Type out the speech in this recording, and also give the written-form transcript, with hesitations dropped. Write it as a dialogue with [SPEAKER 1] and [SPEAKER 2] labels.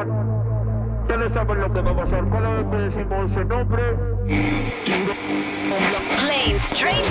[SPEAKER 1] Ustedes saben lo que va a pasar cada vez que decimos ese nombre.
[SPEAKER 2] Planes, trains